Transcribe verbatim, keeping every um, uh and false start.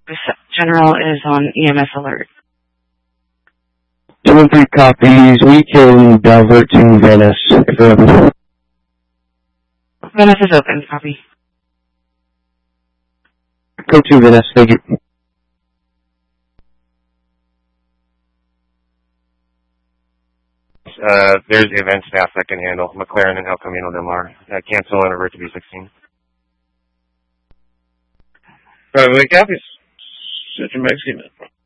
General is on E M S alert. Two and three copies. We can divert to Venice if we're open. Venice is open. Copy. Go to Venice. Thank you. Uh, there's the event staff that can handle McLaren and El Camino del Mar. Uh, cancel and revert to B sixteen. Probably copies. Such a Mexican.